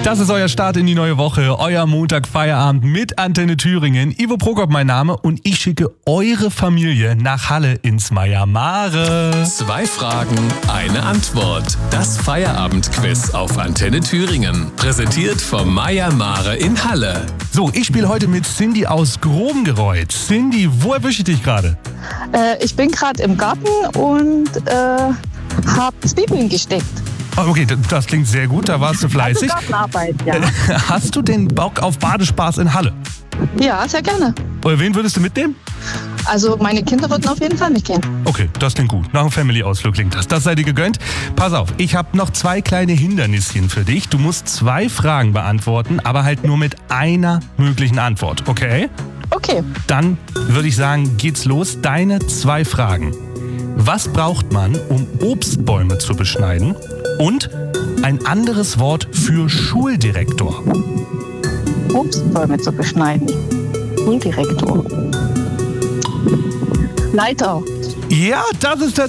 Das ist euer Start in die neue Woche, euer Montag-Feierabend mit Antenne Thüringen. Ivo Prokop mein Name und ich schicke eure Familie nach Halle ins Meier-Mare. 2 Fragen, eine Antwort. Das Feierabendquiz auf Antenne Thüringen. Präsentiert vom Meier-Mare in Halle. So, ich spiele heute mit Cindy aus Grobengereuth. Cindy, wo erwische ich dich gerade? Ich bin gerade im Garten und habe Zwiebeln gesteckt. Oh, okay, das klingt sehr gut, da warst du fleißig. Also Gartenarbeit, ja. Hast du den Bock auf Badespaß in Halle? Ja, sehr gerne. Oder wen würdest du mitnehmen? Also meine Kinder würden auf jeden Fall mitgehen. Okay, das klingt gut. Nach einem Family-Ausflug klingt das. Das sei dir gegönnt. Pass auf, ich habe noch 2 kleine Hindernisschen für dich. Du musst 2 Fragen beantworten, aber halt nur mit einer möglichen Antwort, okay? Okay. Dann würde ich sagen, geht's los. Deine 2 Fragen. Was braucht man, um Obstbäume zu beschneiden? Und ein anderes Wort für Schuldirektor. Obstbäume zu beschneiden. Schuldirektor. Leiter. Ja, das ist